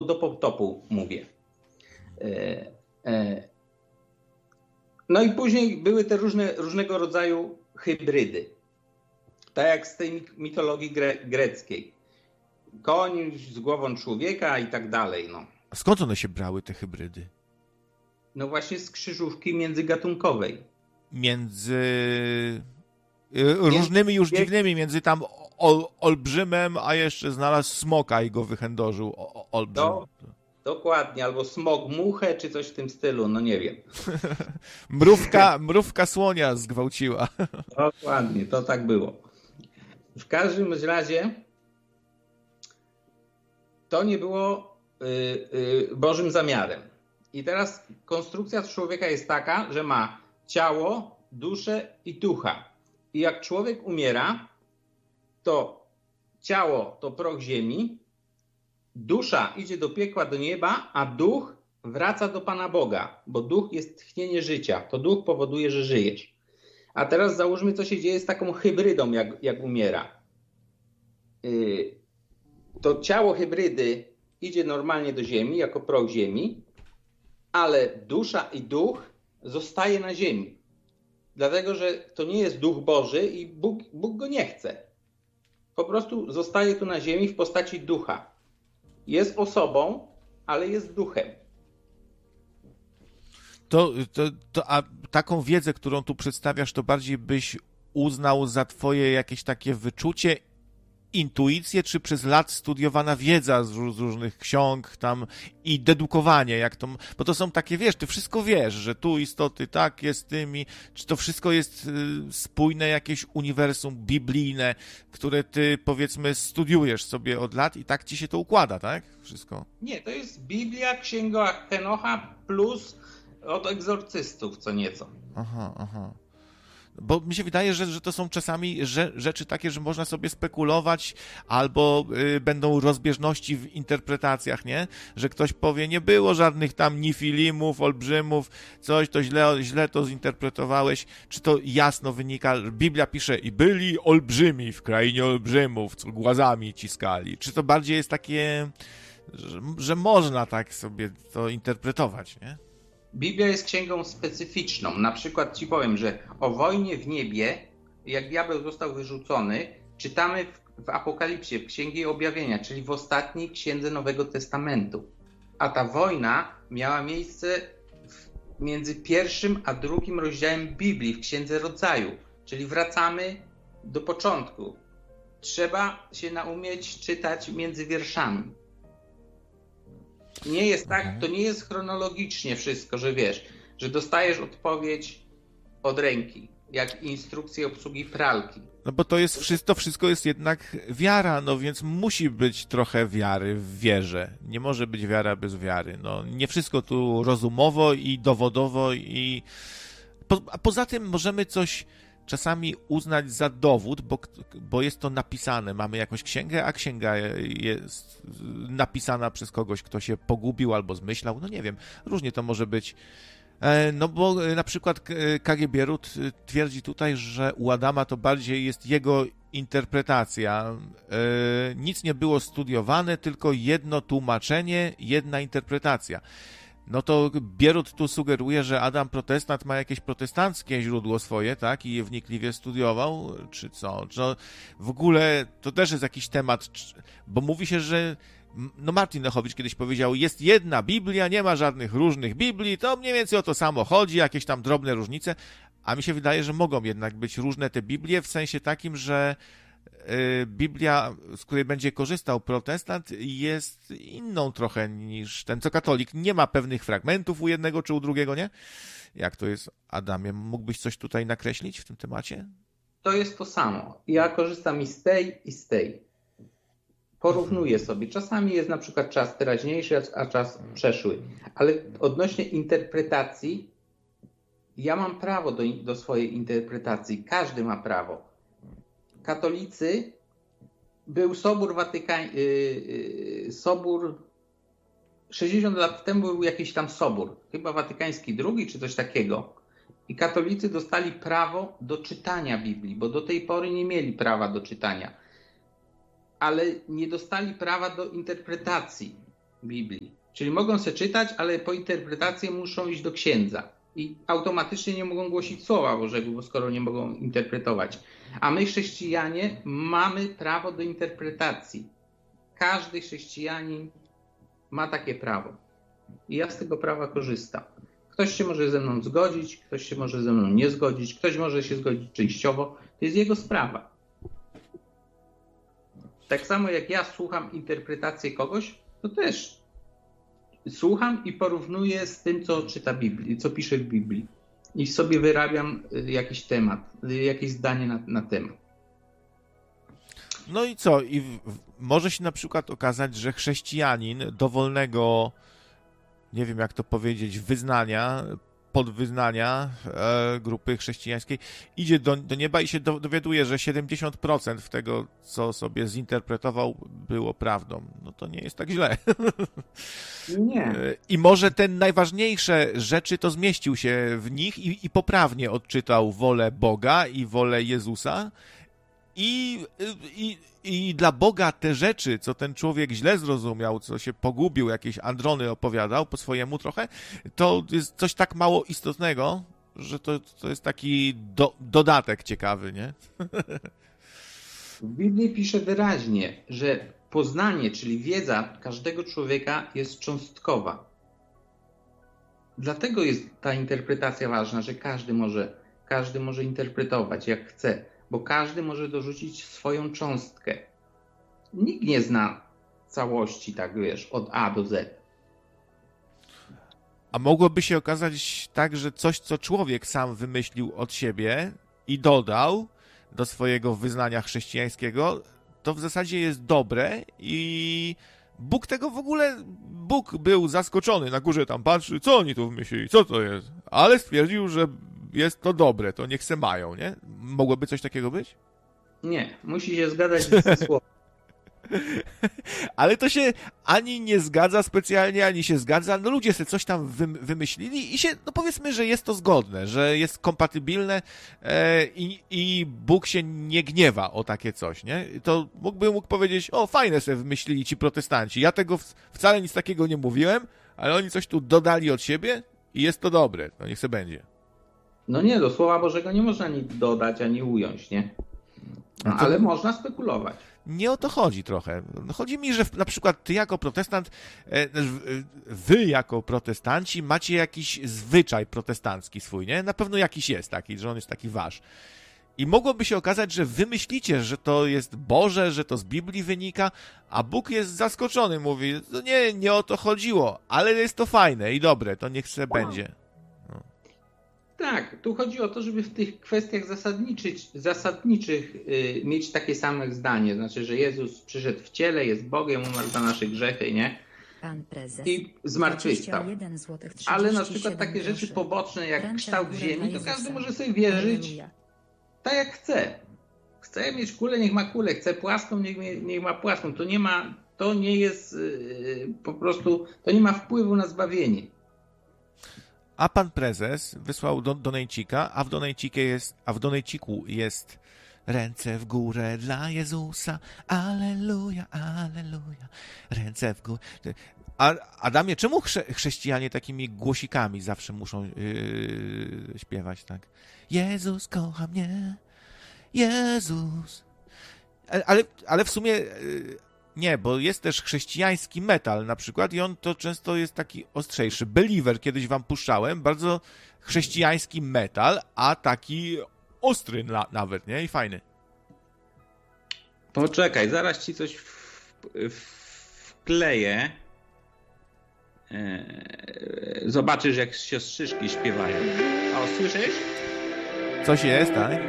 do potopu mówię. No i później były te różnego rodzaju hybrydy. Tak jak z tej mitologii greckiej. Koń z głową człowieka i tak dalej. No. A skąd one się brały, te hybrydy? No właśnie z krzyżówki międzygatunkowej. Między różnymi już dziwnymi, między tam olbrzymem, a jeszcze znalazł smoka i go wychędożył olbrzym. Dokładnie, albo smok muchę, czy coś w tym stylu, no nie wiem. Mrówka słonia zgwałciła. Dokładnie, to tak było. W każdym razie to nie było Bożym zamiarem. I teraz konstrukcja człowieka jest taka, że ma ciało, duszę i ducha. I jak człowiek umiera, to ciało to proch ziemi, dusza idzie do piekła, do nieba, a duch wraca do Pana Boga, bo duch jest tchnienie życia. To duch powoduje, że żyjesz. A teraz załóżmy, co się dzieje z taką hybrydą, jak umiera. To ciało hybrydy idzie normalnie do ziemi, jako proch ziemi, ale dusza i duch zostaje na ziemi. Dlatego, że to nie jest duch Boży i Bóg go nie chce. Po prostu zostaje tu na ziemi w postaci ducha. Jest osobą, ale jest duchem. A taką wiedzę, którą tu przedstawiasz, to bardziej byś uznał za twoje jakieś takie wyczucie, intuicję, czy przez lat studiowana wiedza z różnych ksiąg tam i dedukowanie, jak to, bo to są takie, wiesz, ty wszystko wiesz, że tu istoty tak jest tymi, czy to wszystko jest spójne, jakieś uniwersum biblijne, które ty, powiedzmy, studiujesz sobie od lat i tak ci się to układa, tak? Wszystko. Nie, to jest Biblia, Księga Henocha plus od egzorcystów co nieco. Aha. Bo mi się wydaje, że to są czasami rzeczy takie, że można sobie spekulować, albo będą rozbieżności w interpretacjach, nie? Że ktoś powie, nie było żadnych tam nifilimów, olbrzymów, coś, to źle to zinterpretowałeś. Czy to jasno wynika? Biblia pisze, i byli olbrzymi w krainie olbrzymów, co głazami ciskali. Czy to bardziej jest takie, że można tak sobie to interpretować, nie? Biblia jest księgą specyficzną. Na przykład ci powiem, że o wojnie w niebie, jak diabeł został wyrzucony, czytamy w Apokalipsie, w Księgi Objawienia, czyli w ostatniej księdze Nowego Testamentu. A ta wojna miała miejsce między pierwszym a drugim rozdziałem Biblii, w Księdze Rodzaju. Czyli wracamy do początku. Trzeba się naumieć czytać między wierszami. Nie jest tak, to nie jest chronologicznie wszystko, że wiesz, że dostajesz odpowiedź od ręki, jak instrukcję obsługi pralki. No bo to wszystko jest jednak wiara, no więc musi być trochę wiary w wierze. Nie może być wiara bez wiary. No nie wszystko tu rozumowo i dowodowo a poza tym możemy coś czasami uznać za dowód, bo jest to napisane. Mamy jakąś księgę, a księga jest napisana przez kogoś, kto się pogubił albo zmyślał. No nie wiem, różnie to może być. No bo na przykład K.G. Bierut twierdzi tutaj, że u Adama to bardziej jest jego interpretacja. Nic nie było studiowane, tylko jedno tłumaczenie, jedna interpretacja. No to Bierut tu sugeruje, że Adam protestant ma jakieś protestanckie źródło swoje, tak? I je wnikliwie studiował, czy co? W ogóle to też jest jakiś temat, bo mówi się, że no Martin Lechowicz kiedyś powiedział, jest jedna Biblia, nie ma żadnych różnych Biblii, to mniej więcej o to samo chodzi, jakieś tam drobne różnice, a mi się wydaje, że mogą jednak być różne te Biblie, w sensie takim, że Biblia, z której będzie korzystał protestant, jest inną trochę niż ten, co katolik. Nie ma pewnych fragmentów u jednego czy u drugiego, nie? Jak to jest, Adamie? Mógłbyś coś tutaj nakreślić w tym temacie? To jest to samo. Ja korzystam i z tej. Porównuję sobie. Czasami jest na przykład czas teraźniejszy, a czas przeszły. Ale odnośnie interpretacji, ja mam prawo do swojej interpretacji. Każdy ma prawo. Katolicy, był sobór 60 lat temu był jakiś tam sobór, chyba watykański II czy coś takiego. I katolicy dostali prawo do czytania Biblii, bo do tej pory nie mieli prawa do czytania. Ale nie dostali prawa do interpretacji. Biblii. Czyli mogą se czytać, ale po interpretację muszą iść do księdza. I automatycznie nie mogą głosić Słowa Bożego, bo skoro nie mogą interpretować. A my, chrześcijanie, mamy prawo do interpretacji. Każdy chrześcijanin ma takie prawo. I ja z tego prawa korzystam. Ktoś się może ze mną zgodzić, ktoś się może ze mną nie zgodzić, ktoś może się zgodzić częściowo. To jest jego sprawa. Tak samo jak ja słucham interpretacji kogoś, to też słucham i porównuję z tym, co czyta Biblii, co pisze w Biblii. I sobie wyrabiam jakiś temat, jakieś zdanie na temat. No i co? Może się na przykład okazać, że chrześcijanin dowolnego, nie wiem jak to powiedzieć, wyznania, podwyznania grupy chrześcijańskiej idzie do nieba i się dowiaduje, że 70% tego, co sobie zinterpretował, było prawdą. No to nie jest tak źle. Nie. I może te najważniejsze rzeczy to zmieścił się w nich i poprawnie odczytał wolę Boga i wolę Jezusa. I dla Boga te rzeczy, co ten człowiek źle zrozumiał, co się pogubił, jakieś androny opowiadał po swojemu trochę, to jest coś tak mało istotnego, że to jest taki dodatek ciekawy, nie? W Biblii pisze wyraźnie, że poznanie, czyli wiedza każdego człowieka jest cząstkowa. Dlatego jest ta interpretacja ważna, że każdy może interpretować jak chce, bo każdy może dorzucić swoją cząstkę. Nikt nie zna całości, tak wiesz, od A do Z. A mogłoby się okazać tak, że coś, co człowiek sam wymyślił od siebie i dodał do swojego wyznania chrześcijańskiego, to w zasadzie jest dobre i Bóg tego w ogóle, Bóg był zaskoczony, na górze tam patrzy, co oni tu wymyślili, co to jest, ale stwierdził, że jest to dobre, to niech se mają, nie? Mogłoby coś takiego być? Nie, musi się zgadzać ze słowem. Ale to się ani nie zgadza specjalnie, ani się zgadza. No ludzie sobie coś tam wymyślili i się, no powiedzmy, że jest to zgodne, że jest kompatybilne i Bóg się nie gniewa o takie coś, nie? To mógł powiedzieć, o fajne sobie wymyślili ci protestanci. Ja tego wcale nic takiego nie mówiłem, ale oni coś tu dodali od siebie i jest to dobre. No niech se będzie. No nie, do Słowa Bożego nie można ani dodać, ani ująć, nie? No, ale można spekulować. Nie o to chodzi trochę. Chodzi mi, że na przykład ty jako protestant, wy jako protestanci macie jakiś zwyczaj protestancki swój, nie? Na pewno jakiś jest taki, że on jest taki wasz. I mogłoby się okazać, że wy myślicie, że to jest Boże, że to z Biblii wynika, a Bóg jest zaskoczony, mówi, no nie o to chodziło, ale jest to fajne i dobre, to niech se będzie. Tak, tu chodzi o to, żeby w tych kwestiach zasadniczych mieć takie same zdanie. Znaczy, że Jezus przyszedł w ciele, jest Bogiem, umarł za nasze grzechy, nie? Pan prezes. I zmartwychwstał. Ale na przykład takie rzeczy groszy. poboczne jak Ręce kształt w górę ziemi, dla to każdy Jezusa. może sobie wierzyć Halleluja. tak jak chce. Chce mieć kulę, niech ma kulę. Chce płaską, niech ma płaską. To nie jest po prostu, to nie ma wpływu na zbawienie. A pan prezes wysłał donejcika, a w donejciku jest ręce w górę dla Jezusa, alleluja, alleluja, ręce w górę. Adamie, czemu chrześcijanie takimi głosikami zawsze muszą śpiewać tak? Jezus kocha mnie, Jezus. Ale w sumie... Nie, bo jest też chrześcijański metal na przykład i on to często jest taki ostrzejszy. Believer kiedyś wam puszczałem, bardzo chrześcijański metal, a taki ostry nawet, nie? I fajny. Poczekaj, zaraz ci coś wkleję. Zobaczysz, jak siostrzyczki śpiewają. O, słyszysz? Coś jest, tak?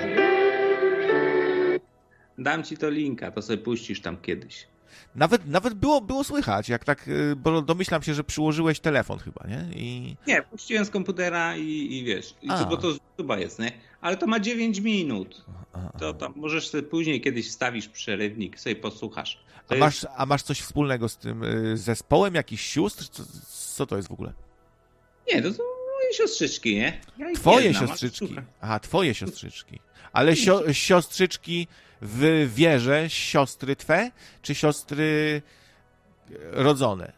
Dam ci to linka, to sobie puścisz tam kiedyś. Nawet było słychać, jak tak, bo domyślam się, że przyłożyłeś telefon chyba, nie? Nie, puściłem z komputera i wiesz, bo to z YouTube'a jest, nie? Ale to ma 9 minut. To tam możesz sobie później kiedyś wstawisz przerywnik, sobie posłuchasz. A masz coś wspólnego z tym zespołem, jakichś sióstr? Co to jest w ogóle? Nie, to są moje siostrzyczki, nie? Ja Twoje siostrzyczki. Aha, twoje siostrzyczki. Ale siostrzyczki w wierze, siostry twe? Czy siostry rodzone.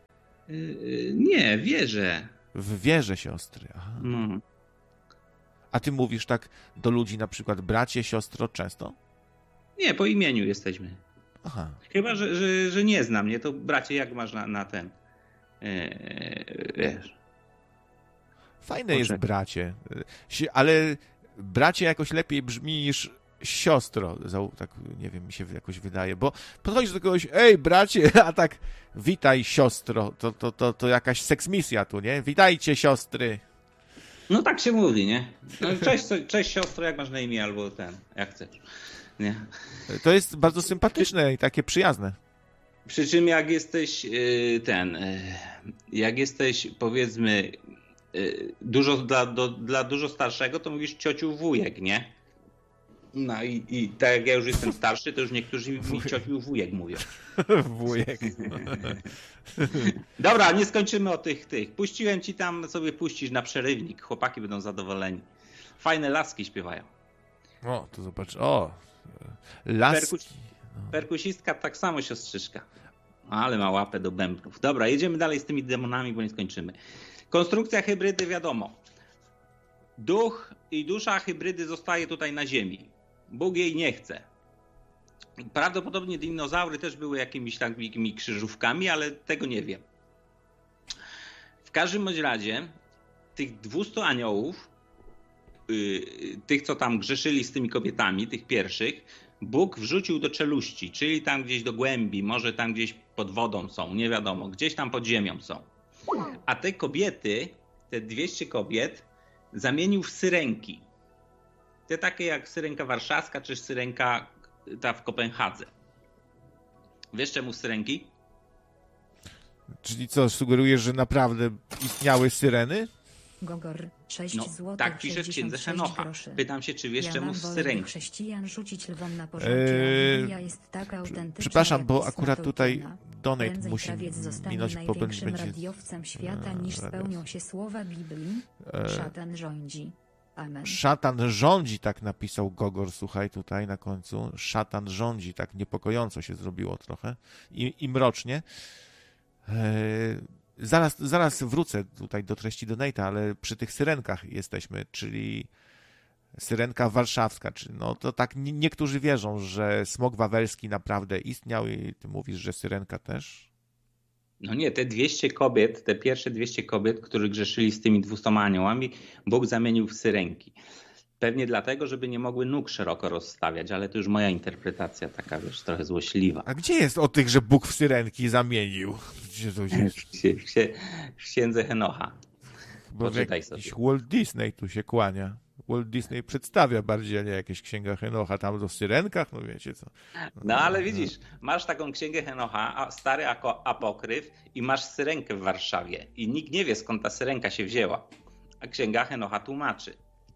Nie, wierzę. W wierze siostry. Aha. No. A ty mówisz tak do ludzi, na przykład bracie, siostro, często? Nie, po imieniu jesteśmy. Aha. Chyba, że nie znam mnie, to bracie, jak masz na ten... wiesz. Fajne jest bracie, ale bracie jakoś lepiej brzmi niż siostro, tak nie wiem, mi się jakoś wydaje, bo podchodzisz do kogoś, ej bracie, a tak witaj siostro, to jakaś seksmisja tu, nie? Witajcie siostry. No tak się mówi, nie? No, cześć siostro, jak masz na imię, albo jak chcesz. Nie? To jest bardzo sympatyczne i takie przyjazne. Przy czym jak jesteś jak jesteś powiedzmy dużo dla dużo starszego, to mówisz ciociu wujek, nie? No i tak jak ja już jestem starszy, to już niektórzy mi ciociu wujek mówią. Wujek. Dobra, nie skończymy o tych. Puściłem ci tam, sobie puścisz na przerywnik. Chłopaki będą zadowoleni. Fajne laski śpiewają. O, to zobacz. O, laski. Perkusistka tak samo siostrzyczka. Ale ma łapę do bębnów. Dobra, jedziemy dalej z tymi demonami, bo nie skończymy. Konstrukcja hybrydy wiadomo. Duch i dusza hybrydy zostaje tutaj na ziemi. Bóg jej nie chce. Prawdopodobnie dinozaury też były jakimiś takimi krzyżówkami, ale tego nie wiem. W każdym bądź razie tych 200 aniołów, tych co tam grzeszyli z tymi kobietami, tych pierwszych, Bóg wrzucił do czeluści, czyli tam gdzieś do głębi, może tam gdzieś pod wodą są, nie wiadomo, gdzieś tam pod ziemią są. A te kobiety, te 200 kobiet, zamienił w syrenki. Te takie jak syrenka warszawska, czy syrenka ta w Kopenhadze. Wiesz czemu syrenki? Czyli co, sugerujesz, że naprawdę istniały syreny? Gogor, 6 zł. Tak pisze w księdze Henocha. Groszy. Pytam się, czy wiesz czemu syrenki? Chrześcijan rzucić lwom na porządki, Biblia jest tak autentyczna. Przepraszam, jak bo pisma akurat tutaj Tolkiena. donate Prędzej musi krawiec zostanie minąć, bo największym będzie... radiowcem świata, niż spełnią się słowa Biblii. Szatan rządzi. Amen. Szatan rządzi, tak napisał Gogor, słuchaj, tutaj na końcu. Szatan rządzi, tak niepokojąco się zrobiło trochę i mrocznie. Zaraz wrócę tutaj do treści donate'a, ale przy tych syrenkach jesteśmy, czyli syrenka warszawska, no to tak niektórzy wierzą, że smok wawelski naprawdę istniał i ty mówisz, że syrenka też? No nie, te 200 kobiet, te pierwsze 200 kobiet, którzy grzeszyli z tymi 200 aniołami, Bóg zamienił w syrenki. Pewnie dlatego, żeby nie mogły nóg szeroko rozstawiać, ale to już moja interpretacja taka, wiesz, trochę złośliwa. A gdzie jest o tych, że Bóg w syrenki zamienił? Gdzie to jest? W księdze Henocha. Poczytaj sobie. Walt Disney tu się kłania. Walt Disney przedstawia bardziej, a nie jakieś księga Henocha tam o syrenkach, no wiecie co. No ale widzisz, masz taką księgę Henocha, stary apokryf i masz syrenkę w Warszawie i nikt nie wie, skąd ta syrenka się wzięła. A księga Henocha tłumaczy.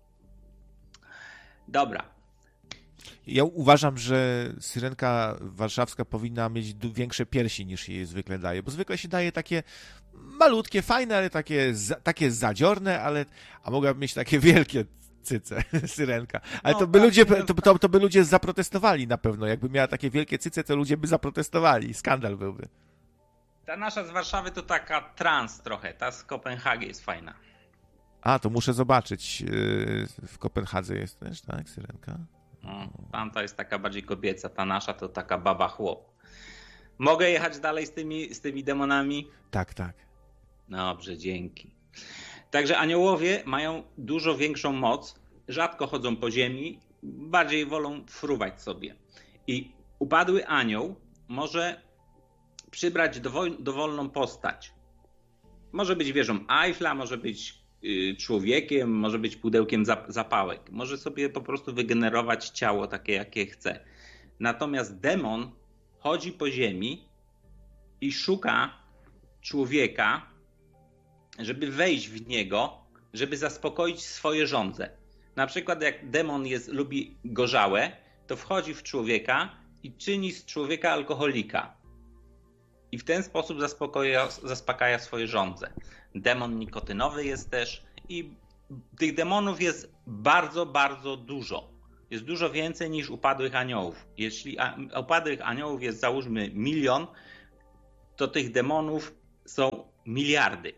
Dobra. Ja uważam, że syrenka warszawska powinna mieć większe piersi niż jej zwykle daje, bo zwykle się daje takie malutkie, fajne, ale takie zadziorne, a mogłaby mieć takie wielkie cyce, syrenka. Ale no, to by ludzie zaprotestowali na pewno. Jakby miała takie wielkie cyce, to ludzie by zaprotestowali. Skandal byłby. Ta nasza z Warszawy to taka trans trochę. Ta z Kopenhagi jest fajna. A, to muszę zobaczyć. W Kopenhadze jest też, tak, syrenka? No, tamta jest taka bardziej kobieca. Ta nasza to taka baba chłop. Mogę jechać dalej z tymi demonami? Tak, tak. Dobrze, dzięki. Także aniołowie mają dużo większą moc, rzadko chodzą po ziemi, bardziej wolą fruwać sobie. I upadły anioł może przybrać dowolną postać. Może być wieżą Eiffla, może być człowiekiem, może być pudełkiem zapałek. Może sobie po prostu wygenerować ciało takie, jakie chce. Natomiast demon chodzi po ziemi i szuka człowieka, żeby wejść w niego, żeby zaspokoić swoje żądze. Na przykład jak demon lubi gorzałe, to wchodzi w człowieka i czyni z człowieka alkoholika. I w ten sposób zaspokaja swoje żądze. Demon nikotynowy jest też i tych demonów jest bardzo, bardzo dużo. Jest dużo więcej niż upadłych aniołów. Jeśli upadłych aniołów jest załóżmy 1 000 000, to tych demonów są miliardy.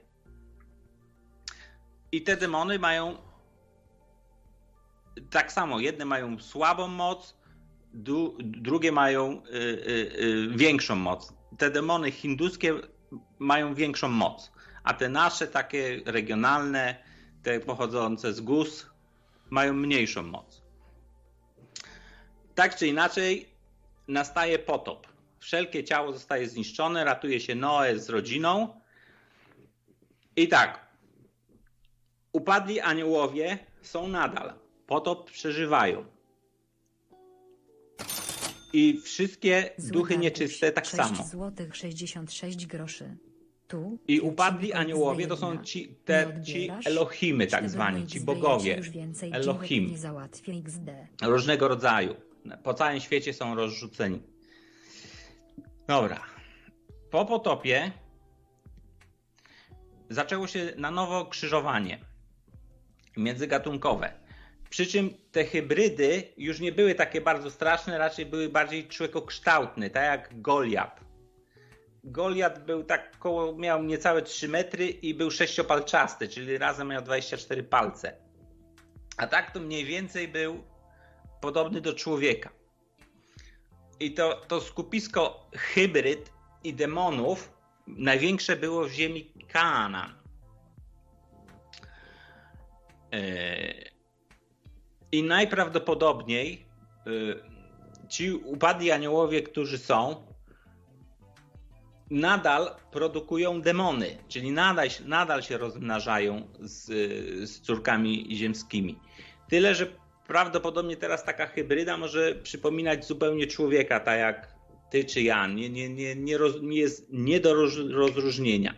I te demony mają tak samo. Jedne mają słabą moc, drugie mają większą moc. Te demony hinduskie mają większą moc, a te nasze takie regionalne, te pochodzące z GUS mają mniejszą moc. Tak czy inaczej nastaje potop. Wszelkie ciało zostaje zniszczone, ratuje się Noe z rodziną. I tak, upadli aniołowie są nadal. Potop przeżywają. I wszystkie duchy nieczyste tak samo. 6 złotych 66 groszy. Tu, I upadli aniołowie to są ci Elohimy tak zwani, ci bogowie. Elohim. Różnego rodzaju. Po całym świecie są rozrzuceni. Dobra. Po potopie zaczęło się na nowo krzyżowanie międzygatunkowe. Przy czym te hybrydy już nie były takie bardzo straszne, raczej były bardziej człowiekokształtne, tak jak Goliat. Goliat był tak miał niecałe 3 metry i był 6-palczasty, czyli razem miał 24 palce. A tak to mniej więcej był podobny do człowieka. I to skupisko hybryd i demonów największe było w ziemi Kanaan. I najprawdopodobniej ci upadli aniołowie, którzy są, nadal produkują demony, czyli nadal się rozmnażają z córkami ziemskimi. Tyle, że prawdopodobnie teraz taka hybryda może przypominać zupełnie człowieka, tak jak ty czy ja. Nie jest nie do rozróżnienia.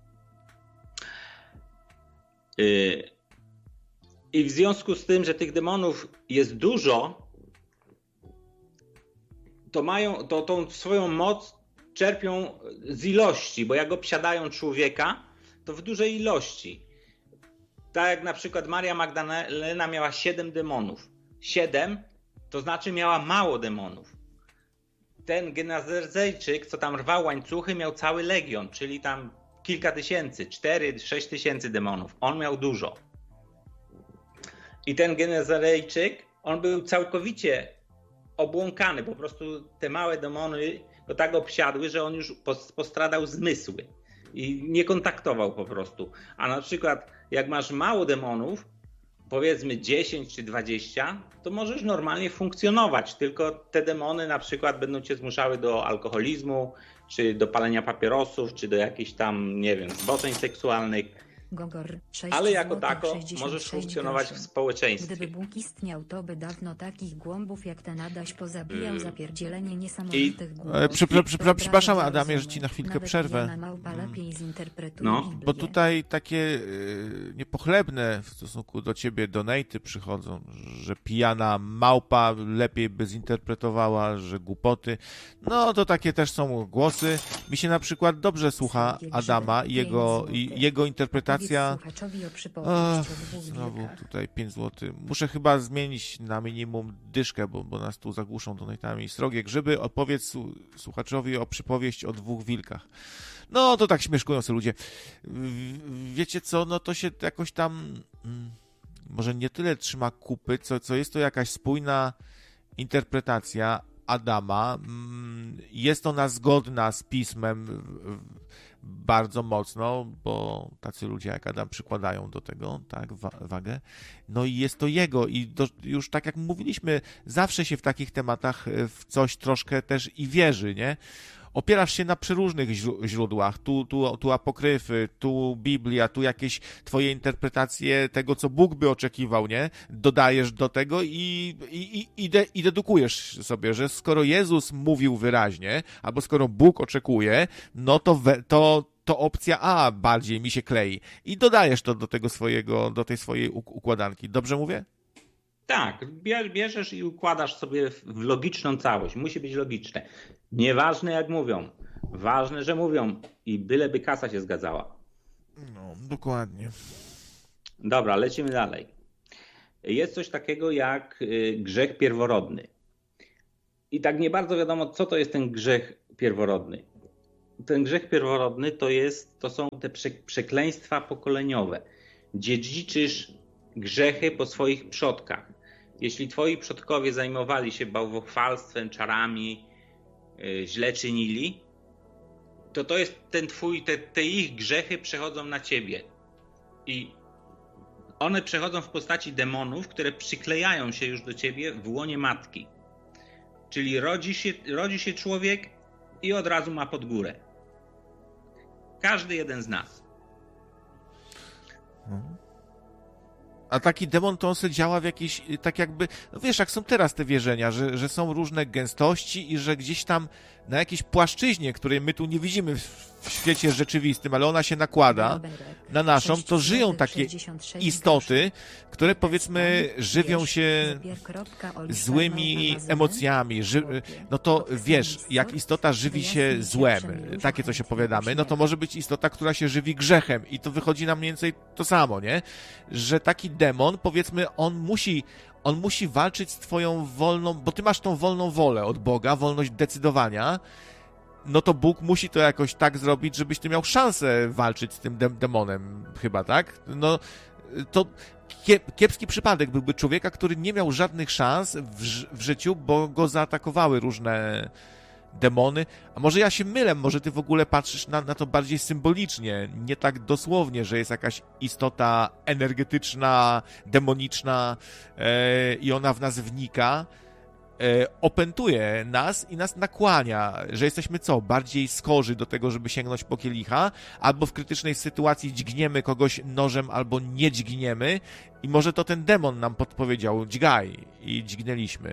I w związku z tym, że tych demonów jest dużo, to tą swoją moc czerpią z ilości, bo jak obsiadają człowieka, to w dużej ilości. Tak jak na przykład Maria Magdalena miała 7 demonów. 7 to znaczy miała mało demonów. Ten Genazaryjczyk, co tam rwał łańcuchy, miał cały legion, czyli tam kilka tysięcy, 4-6 tysięcy demonów. On miał dużo. I ten Genazaryjczyk, on był całkowicie obłąkany. Po prostu te małe demony go tak obsiadły, że on już postradał zmysły. I nie kontaktował po prostu. A na przykład jak masz mało demonów, powiedzmy 10 czy 20, to możesz normalnie funkcjonować. Tylko te demony na przykład będą cię zmuszały do alkoholizmu, czy do palenia papierosów, czy do jakichś tam, nie wiem, zboczeń seksualnych. Gogor, ale jako tako możesz funkcjonować w społeczeństwie. Gdyby Bóg istniał, to by dawno takich głąbów jak ten Adaś pozabijał za pierdzielenie niesamowitych głupot. Przepraszam, Adamie, że ci na chwilkę przerwę. No, bo tutaj takie niepochlebne w stosunku do ciebie donaty przychodzą, że pijana małpa lepiej by zinterpretowała, że głupoty. No to takie też są głosy. Mi się na przykład dobrze słucha Adama i jego interpretacja. Znowu tutaj 5 zł. Muszę chyba zmienić na minimum dyszkę, bo nas tu zagłuszą donatami. Srogie grzyby, opowiedz słuchaczowi o przypowieść o 2 wilkach. No to tak śmieszkują sobie ludzie. Wiecie co, no to się jakoś tam może nie tyle trzyma kupy, co jest to jakaś spójna interpretacja Adama. Jest ona zgodna z pismem bardzo mocno, bo tacy ludzie jak Adam przykładają do tego tak wagę. No i jest to jego i już tak jak mówiliśmy, zawsze się w takich tematach w coś troszkę też i wierzy, nie? Opierasz się na przeróżnych źródłach, tu apokryfy, tu Biblia, tu jakieś twoje interpretacje tego, co Bóg by oczekiwał, nie? Dodajesz do tego i dedukujesz sobie, że skoro Jezus mówił wyraźnie, albo skoro Bóg oczekuje, no to opcja A bardziej mi się klei. I dodajesz to do tej swojej układanki. Dobrze mówię? Tak, bierzesz i układasz sobie w logiczną całość. Musi być logiczne. Nieważne jak mówią. Ważne, że mówią i byleby kasa się zgadzała. No, dokładnie. Dobra, lecimy dalej. Jest coś takiego jak grzech pierworodny. I tak nie bardzo wiadomo, co to jest ten grzech pierworodny. ten grzech pierworodny to są te przekleństwa pokoleniowe. Dziedziczysz grzechy po swoich przodkach. Jeśli twoi przodkowie zajmowali się bałwochwalstwem, czarami, źle czynili, to jest te ich grzechy przechodzą na ciebie. I one przechodzą w postaci demonów, które przyklejają się już do ciebie w łonie matki. Czyli rodzi się człowiek i od razu ma pod górę. Każdy jeden z nas. A taki demon to on se działa w jakiejś, tak jakby, no wiesz, jak są teraz te wierzenia, że są różne gęstości i że gdzieś tam na jakiejś płaszczyźnie, której my tu nie widzimy w świecie rzeczywistym, ale ona się nakłada na naszą, to żyją takie istoty, które powiedzmy żywią się złymi emocjami. No to wiesz, jak istota żywi się złem, takie coś opowiadamy, no to może być istota, która się żywi grzechem i to wychodzi nam mniej więcej to samo, nie? Że taki demon, powiedzmy, on musi walczyć z twoją wolną, bo ty masz tą wolną wolę od Boga, wolność decydowania, no to Bóg musi to jakoś tak zrobić, żebyś ty miał szansę walczyć z tym demonem, chyba, tak? No, to kiepski przypadek byłby człowieka, który nie miał żadnych szans w życiu, bo go zaatakowały różne demony. A może ja się mylę, może ty w ogóle patrzysz na to bardziej symbolicznie, nie tak dosłownie, że jest jakaś istota energetyczna, demoniczna i ona w nas wnika, opętuje nas i nas nakłania, że jesteśmy bardziej skorzy do tego, żeby sięgnąć po kielicha, albo w krytycznej sytuacji dźgniemy kogoś nożem, albo nie dźgniemy i może to ten demon nam podpowiedział, dźgaj, i dźgnęliśmy.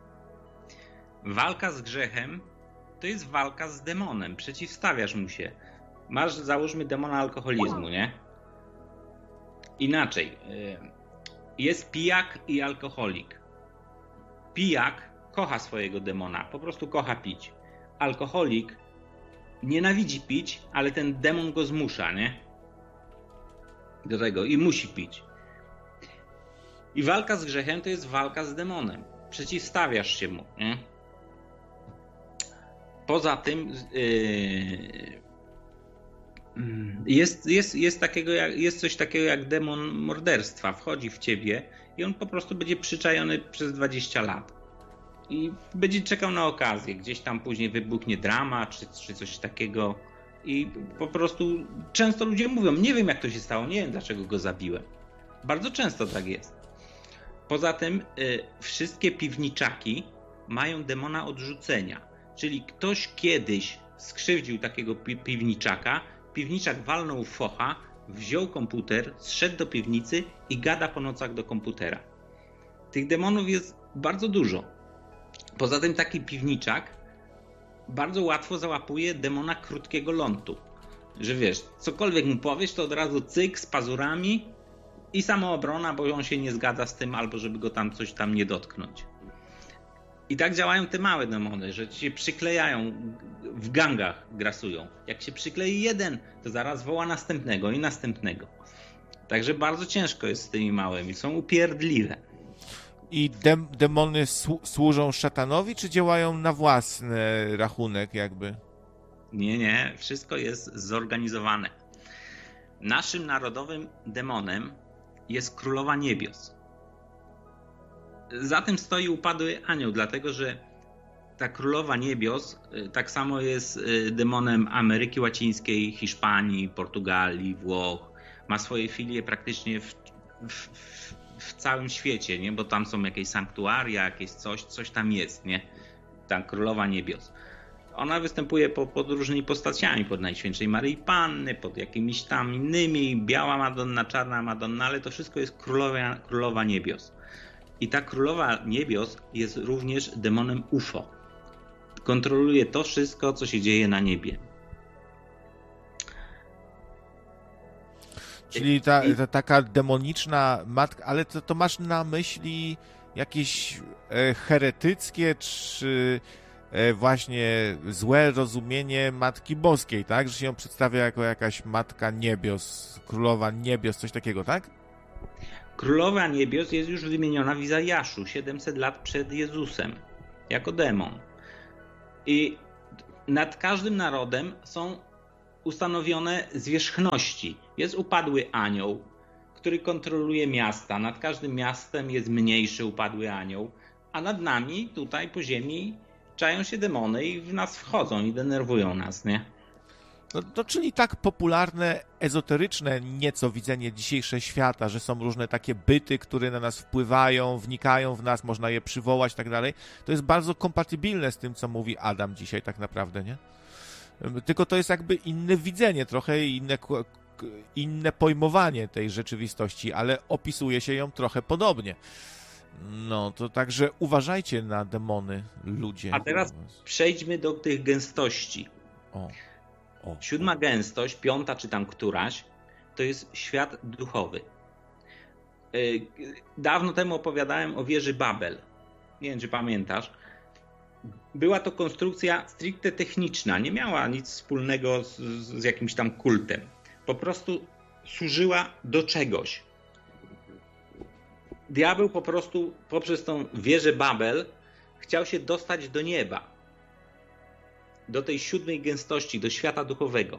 Walka z grzechem to jest walka z demonem, przeciwstawiasz mu się. Masz, załóżmy, demona alkoholizmu, nie? Inaczej. Jest pijak i alkoholik. Pijak kocha swojego demona, po prostu kocha pić. Alkoholik nienawidzi pić, ale ten demon go zmusza, nie? Do tego i musi pić. I walka z grzechem to jest walka z demonem. Przeciwstawiasz się mu, nie? Poza tym jest coś takiego jak demon morderstwa. Wchodzi w ciebie i on po prostu będzie przyczajony przez 20 lat. I będzie czekał na okazję. Gdzieś tam później wybuchnie drama czy coś takiego. I po prostu często ludzie mówią, nie wiem jak to się stało, nie wiem dlaczego go zabiłem. Bardzo często tak jest. Poza tym wszystkie piwniczaki mają demona odrzucenia. Czyli ktoś kiedyś skrzywdził takiego piwniczaka, piwniczak walnął w focha, wziął komputer, zszedł do piwnicy i gada po nocach do komputera. Tych demonów jest bardzo dużo. Poza tym taki piwniczak bardzo łatwo załapuje demona krótkiego lądu. Że wiesz, cokolwiek mu powiesz, to od razu cyk z pazurami i samoobrona, bo on się nie zgadza z tym, albo żeby go tam coś tam nie dotknąć. I tak działają te małe demony, że się przyklejają, w gangach grasują. Jak się przyklei jeden, to zaraz woła następnego i następnego. Także bardzo ciężko jest z tymi małymi, są upierdliwe. I demony służą szatanowi, czy działają na własny rachunek jakby? Nie, wszystko jest zorganizowane. Naszym narodowym demonem jest Królowa Niebios. Za tym stoi upadły anioł, dlatego że ta Królowa Niebios tak samo jest demonem Ameryki Łacińskiej, Hiszpanii, Portugalii, Włoch. Ma swoje filie praktycznie w całym świecie, nie? Bo tam są jakieś sanktuaria, jakieś coś tam jest, nie? Ta Królowa Niebios. Ona występuje pod różnymi postaciami, pod Najświętszej Maryi Panny, pod jakimiś tam innymi, biała Madonna, czarna Madonna, ale to wszystko jest Królowa Niebios. I ta Królowa Niebios jest również demonem UFO. Kontroluje to wszystko, co się dzieje na niebie. Czyli taka demoniczna matka, ale to masz na myśli jakieś heretyckie, czy właśnie złe rozumienie Matki Boskiej, tak? Że się ją przedstawia jako jakaś Matka Niebios, Królowa Niebios, coś takiego, tak? Królowa Niebios jest już wymieniona w Izajaszu 700 lat przed Jezusem jako demon. I nad każdym narodem są ustanowione zwierzchności. Jest upadły anioł, który kontroluje miasta. Nad każdym miastem jest mniejszy upadły anioł, a nad nami tutaj po ziemi czają się demony i w nas wchodzą i denerwują nas, nie? No, czyli tak popularne, ezoteryczne nieco widzenie dzisiejsze świata, że są różne takie byty, które na nas wpływają, wnikają w nas, można je przywołać i tak dalej, to jest bardzo kompatybilne z tym, co mówi Adam dzisiaj tak naprawdę, nie? Tylko to jest jakby inne widzenie, trochę inne pojmowanie tej rzeczywistości, ale opisuje się ją trochę podobnie. No, to także uważajcie na demony, ludzie. A teraz przejdźmy do tych gęstości. 7. gęstość, 5. czy tam któraś, to jest świat duchowy. Dawno temu opowiadałem o wieży Babel. Nie wiem, czy pamiętasz. Była to konstrukcja stricte techniczna. Nie miała nic wspólnego z jakimś tam kultem. Po prostu służyła do czegoś. Diabeł po prostu poprzez tą wieżę Babel chciał się dostać do nieba. Do tej 7. gęstości, do świata duchowego.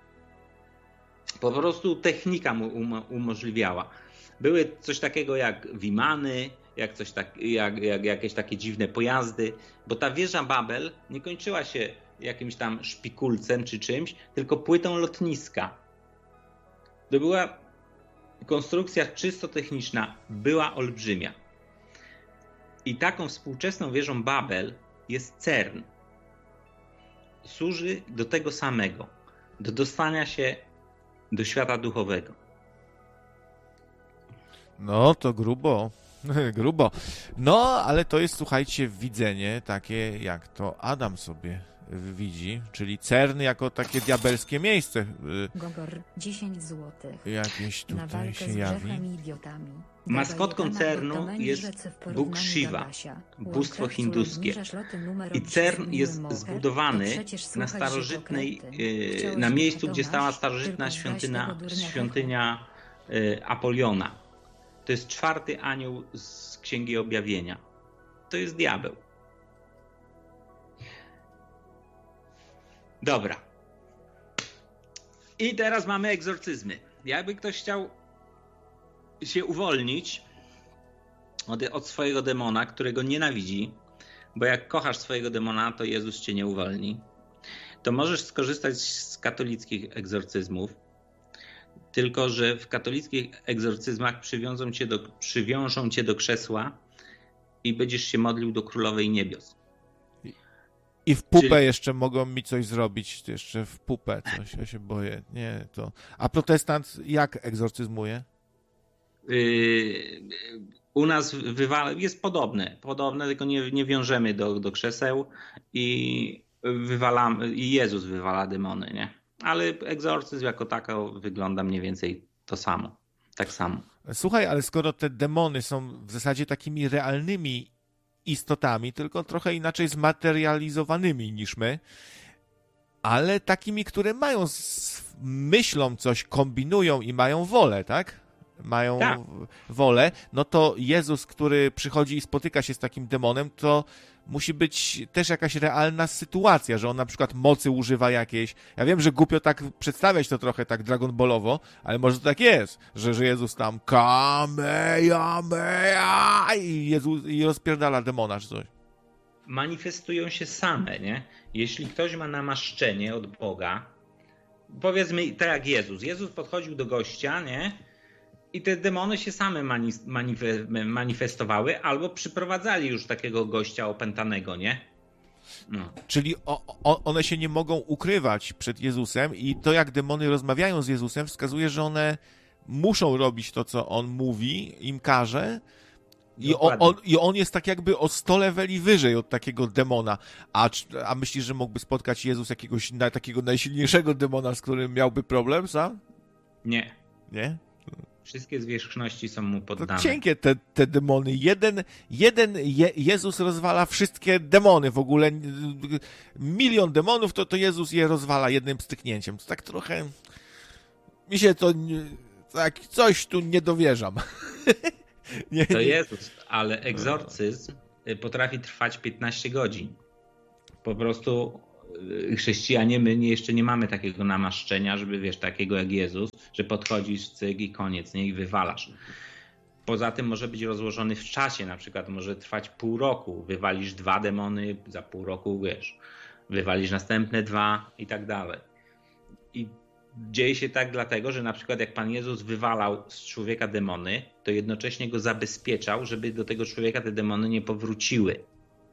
Po prostu technika mu umożliwiała. Były coś takiego jak wimany, jak jakieś takie dziwne pojazdy, bo ta wieża Babel nie kończyła się jakimś tam szpikulcem czy czymś, tylko płytą lotniska. To była konstrukcja czysto techniczna, była olbrzymia. I taką współczesną wieżą Babel jest CERN. Służy do tego samego, do dostania się do świata duchowego. No, to grubo. Grubo. No, ale to jest, słuchajcie, widzenie takie, jak to Adam sobie widzi, czyli CERN jako takie diabelskie miejsce. Gogor, 10 zł. Jakieś Na tutaj walkę się z jawi. grzechem i idiotami. Maskotką CERN-u jest Bóg Shiva, bóstwo hinduskie. I CERN jest zbudowany na miejscu, gdzie stała starożytna świątynia Apoliona. To jest 4. anioł z Księgi Objawienia. To jest diabeł. Dobra. I teraz mamy egzorcyzmy. Jakby ktoś chciał się uwolnić od swojego demona, którego nienawidzi, bo jak kochasz swojego demona, to Jezus cię nie uwolni, to możesz skorzystać z katolickich egzorcyzmów, tylko że w katolickich egzorcyzmach przywiążą cię do krzesła i będziesz się modlił do Królowej Niebios. I w pupę jeszcze mogą mi coś zrobić, jeszcze w pupę coś, ja się boję. Nie, to... A protestant jak egzorcyzmuje? U nas jest podobne, tylko nie wiążemy do krzeseł i Jezus wywala demony, nie? Ale egzorcyzm jako tako wygląda mniej więcej tak samo. Słuchaj, ale skoro te demony są w zasadzie takimi realnymi istotami, tylko trochę inaczej zmaterializowanymi niż my, ale takimi, które myślą coś, kombinują i mają wolę, tak? Mają wolę, no to Jezus, który przychodzi i spotyka się z takim demonem, to musi być też jakaś realna sytuacja, że on na przykład mocy używa jakiejś. Ja wiem, że głupio tak przedstawiać to trochę tak Dragon Ballowo, ale może to tak jest, że Jezus tam Kamehameha i rozpierdala demona czy coś. Manifestują się same, nie? Jeśli ktoś ma namaszczenie od Boga, powiedzmy tak jak Jezus. Jezus podchodził do gościa, nie? I te demony się same manifestowały albo przyprowadzali już takiego gościa opętanego, nie? No. Czyli one się nie mogą ukrywać przed Jezusem i to, jak demony rozmawiają z Jezusem, wskazuje, że one muszą robić to, co On mówi, im każe i on jest tak jakby o 100 leveli wyżej od takiego demona. A myślisz, że mógłby spotkać Jezus jakiegoś takiego najsilniejszego demona, z którym miałby problem sam? Nie. Nie? Wszystkie zwierzchności są mu poddane. To cienkie te demony. Jezus rozwala wszystkie demony. W ogóle 1 milion demonów, to Jezus je rozwala jednym styknięciem. To tak trochę... Mi się to... Tak, coś tu nie dowierzam. To Jezus, ale egzorcyzm potrafi trwać 15 godzin. Po prostu chrześcijanie, my jeszcze nie mamy takiego namaszczenia, żeby wiesz, takiego jak Jezus, że podchodzisz, cyk i koniec, nie? I wywalasz. Poza tym może być rozłożony w czasie, na przykład może trwać pół roku, wywalisz 2 demony, za pół roku wiesz, wywalisz następne 2 i tak dalej. I dzieje się tak dlatego, że na przykład jak Pan Jezus wywalał z człowieka demony, to jednocześnie go zabezpieczał, żeby do tego człowieka te demony nie powróciły.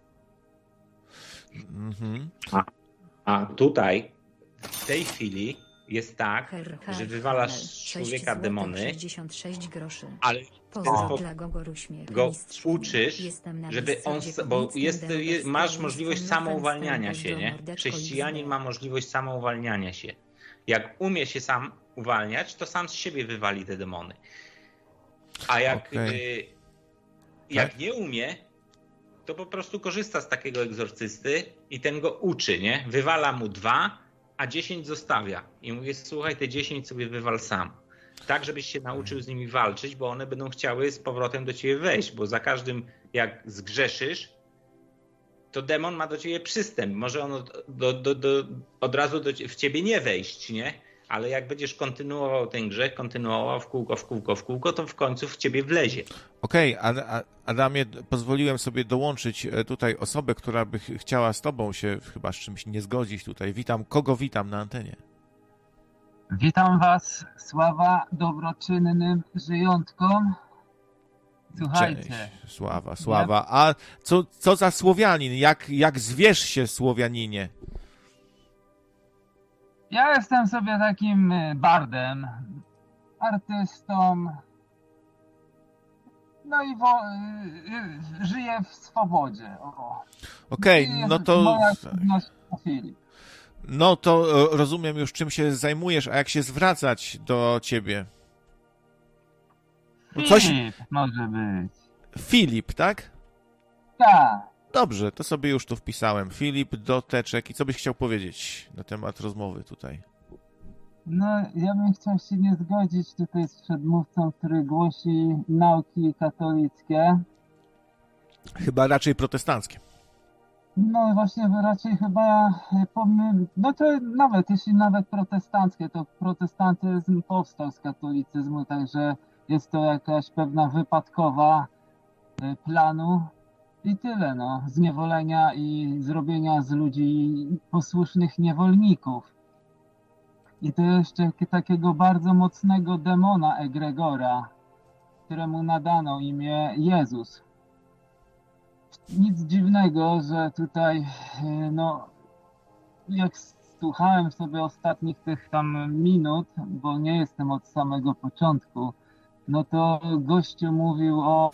A tutaj w tej chwili jest tak, że wywalasz z człowieka demony, ale go uczysz, żeby on, bo masz możliwość samouwalniania się, nie? Chrześcijanin ma możliwość samouwalniania się. Jak umie się sam uwalniać, to sam z siebie wywali te demony. A jak nie umie, to po prostu korzysta z takiego egzorcysty i ten go uczy, nie? Wywala mu 2, a 10 zostawia. I mówię, słuchaj, te 10 sobie wywal sam. Tak, żebyś się nauczył z nimi walczyć, bo one będą chciały z powrotem do ciebie wejść, bo za każdym jak zgrzeszysz, to demon ma do ciebie przystęp. Może on od razu w ciebie nie wejść, nie? Ale jak będziesz kontynuował ten grzech, kontynuował w kółko, to w końcu w ciebie wlezie. Okej, Adamie, pozwoliłem sobie dołączyć tutaj osobę, która by chciała z tobą się chyba z czymś nie zgodzić tutaj. Kogo witam na antenie? Witam was, sława dobroczynnym żyjątkom. Słuchajcie. Cześć, sława. A co za Słowianin? Jak zwierz się Słowianinie? Ja jestem sobie takim bardem, artystą, no i żyję w swobodzie. Okej, no to... Moja aktywność Filip. No to rozumiem już, czym się zajmujesz, a jak się zwracać do ciebie? Filip może być. Filip, tak? Tak. Dobrze, to sobie już tu wpisałem. Filip do teczek. I co byś chciał powiedzieć na temat rozmowy tutaj? No, ja bym chciał się nie zgodzić tutaj z przedmówcą, który głosi nauki katolickie. Chyba raczej protestanckie. No właśnie raczej chyba, no to jeśli nawet protestanckie, to protestantyzm powstał z katolicyzmu, także jest to jakaś pewna wypadkowa planu i tyle, no, zniewolenia i zrobienia z ludzi posłusznych niewolników. I to jeszcze takiego bardzo mocnego demona egregora, któremu nadano imię Jezus. Nic dziwnego, że tutaj, no, jak słuchałem sobie ostatnich tych tam minut, bo nie jestem od samego początku, no to gościu mówił o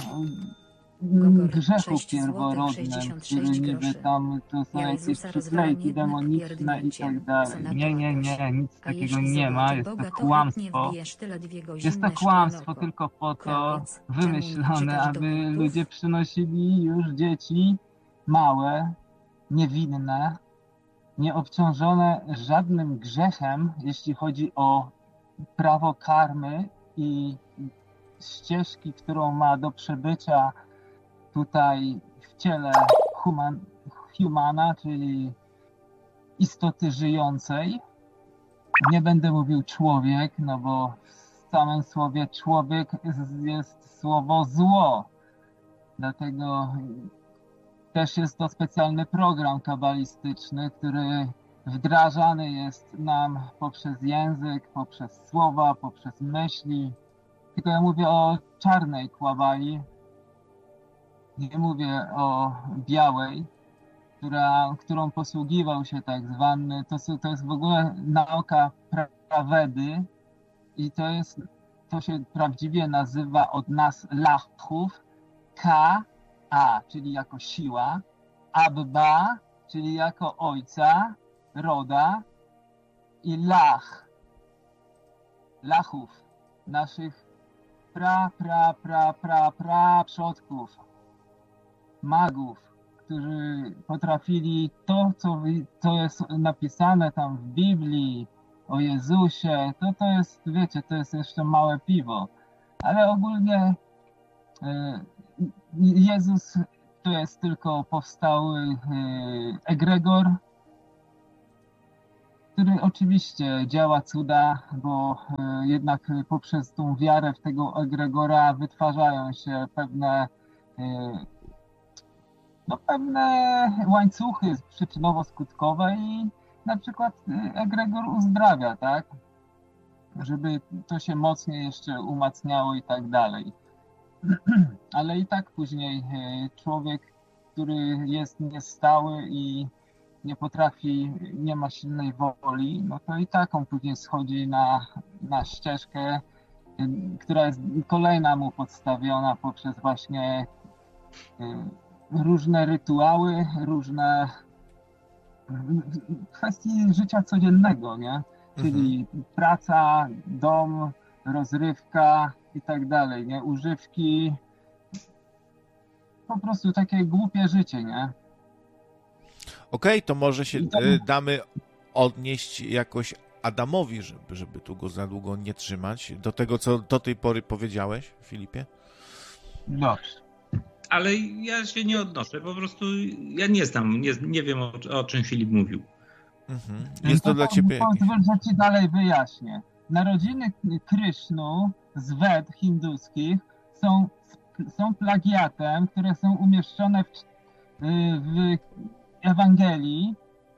grzechu pierworodnym, który niby tam to są jakieś przyklejki demoniczne i tak dalej. Nie, nic takiego nie ma, jest to kłamstwo. Jest to kłamstwo tylko po to wymyślone, aby ludzie przynosili już dzieci małe, niewinne, nieobciążone żadnym grzechem, jeśli chodzi o prawo karmy i ścieżki, którą ma do przebycia tutaj w ciele humana, czyli istoty żyjącej. Nie będę mówił człowiek, no bo w samym słowie człowiek jest słowo zło. Dlatego też jest to specjalny program kabalistyczny, który wdrażany jest nam poprzez język, poprzez słowa, poprzez myśli. Tylko ja mówię o czarnej kabali, nie mówię o białej, którą posługiwał się tak zwany, to jest w ogóle nauka prawedy i to się prawdziwie nazywa od nas lachów, K-A, czyli jako siła, Abba, czyli jako ojca, roda i lachów, naszych przodków, magów, którzy potrafili to, co jest napisane tam w Biblii o Jezusie, to jest, wiecie, to jest jeszcze małe piwo. Ale ogólnie Jezus to jest tylko powstały egregor, który oczywiście działa cuda, bo jednak poprzez tą wiarę w tego egregora wytwarzają się pewne łańcuchy przyczynowo-skutkowe i na przykład egregor uzdrawia, tak? Żeby to się mocniej jeszcze umacniało i tak dalej. Ale i tak później człowiek, który jest niestały i nie potrafi, nie ma silnej woli, no to i tak on później schodzi na ścieżkę, która jest kolejna mu podstawiona poprzez właśnie różne rytuały, różne kwestie życia codziennego, nie? Czyli praca, dom, rozrywka i tak dalej, nie? Używki, po prostu takie głupie życie, nie? Okej, to może się damy odnieść jakoś Adamowi, żeby tu go za długo nie trzymać, do tego, co do tej pory powiedziałeś, Filipie? Dobrze. Ale ja się nie odnoszę, po prostu ja nie znam, nie wiem o czym Filip mówił. Jest to dla ciebie Pozwól, że ci dalej wyjaśnię. Narodziny Krysznu z Ved hinduskich są plagiatem, które są umieszczone w Ewangelii